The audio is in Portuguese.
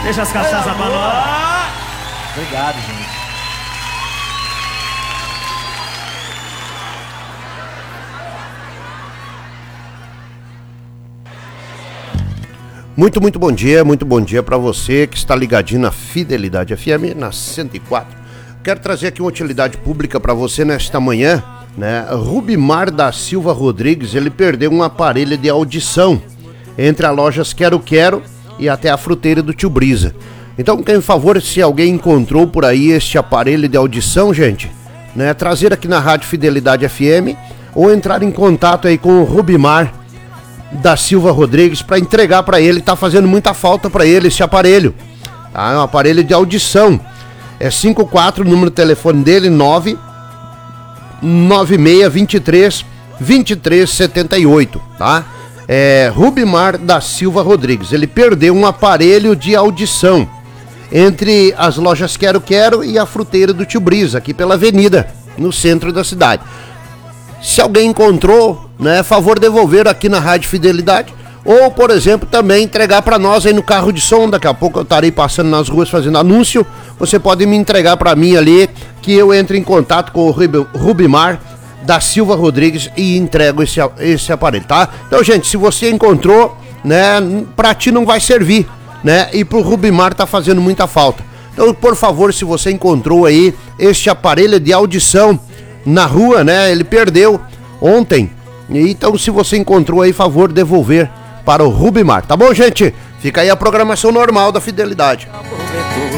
Deixa as cachaças pra nós. Obrigado, gente. Muito bom dia para você que está ligadinho na Fidelidade FM, na 104. Quero trazer aqui uma utilidade pública para você nesta manhã, né? Rubimar da Silva Rodrigues, ele perdeu um aparelho de audição entre as lojas Quero Quero e até a fruteira do Tio Brisa. Então, por favor, se alguém encontrou por aí este aparelho de audição, gente, né, trazer aqui na Rádio Fidelidade FM ou entrar em contato aí com o Rubimar da Silva Rodrigues para entregar para ele. Tá fazendo muita falta para ele esse aparelho, tá? É um aparelho de audição. É 54, o número de telefone dele 99623-2378, tá? É Rubimar da Silva Rodrigues. Ele perdeu um aparelho de audição entre as lojas Quero Quero e a fruteira do Tio Brisa, aqui pela avenida, no centro da cidade. Se alguém encontrou, né, favor devolver aqui na Rádio Fidelidade, ou, por exemplo, também entregar para nós aí no carro de som. Daqui a pouco eu estarei passando nas ruas fazendo anúncio. Você pode me entregar para mim ali, que eu entro em contato com o Rubimar da Silva Rodrigues e entrego esse aparelho, tá? Então, gente, se você encontrou, né, para ti não vai servir, né? E pro Rubimar tá fazendo muita falta. Então, por favor, se você encontrou aí este aparelho de audição na rua, né? Ele perdeu ontem. Então, se você encontrou aí, favor devolver para o Rubimar, tá bom, gente? Fica aí a programação normal da Fidelidade.